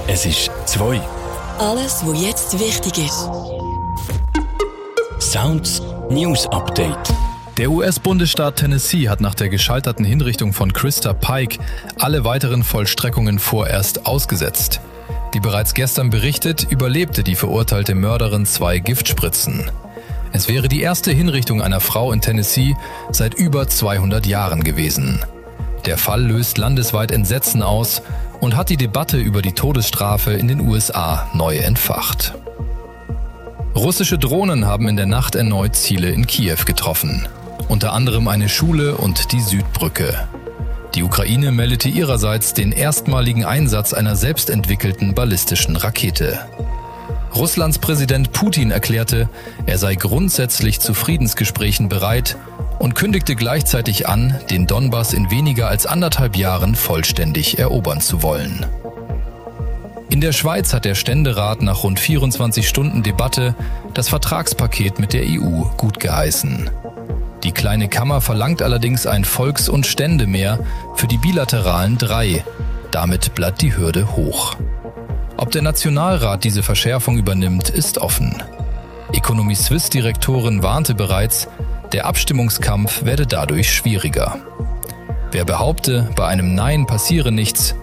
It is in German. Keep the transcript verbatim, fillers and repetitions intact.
Es ist zwei. Alles, was jetzt wichtig ist. Sounds News Update. Der U S-Bundesstaat Tennessee hat nach der gescheiterten Hinrichtung von Krista Pike alle weiteren Vollstreckungen vorerst ausgesetzt. Wie bereits gestern berichtet, überlebte die verurteilte Mörderin zwei Giftspritzen. Es wäre die erste Hinrichtung einer Frau in Tennessee seit über zweihundert Jahren gewesen. Der Fall löst landesweit Entsetzen aus und hat die Debatte über die Todesstrafe in den U S A neu entfacht. Russische Drohnen haben in der Nacht erneut Ziele in Kiew getroffen. Unter anderem eine Schule und die Südbrücke. Die Ukraine meldete ihrerseits den erstmaligen Einsatz einer selbstentwickelten ballistischen Rakete. Russlands Präsident Putin erklärte, er sei grundsätzlich zu Friedensgesprächen bereit und kündigte gleichzeitig an, den Donbass in weniger als anderthalb Jahren vollständig erobern zu wollen. In der Schweiz hat der Ständerat nach rund vierundzwanzig Stunden Debatte das Vertragspaket mit der E U gutgeheißen. Die kleine Kammer verlangt allerdings ein Volks- und Ständemehr für die bilateralen drei. Damit bleibt die Hürde hoch. Ob der Nationalrat diese Verschärfung übernimmt, ist offen. Economy Suisse-Direktorin warnte bereits, der Abstimmungskampf werde dadurch schwieriger. Wer behaupte, bei einem Nein passiere nichts,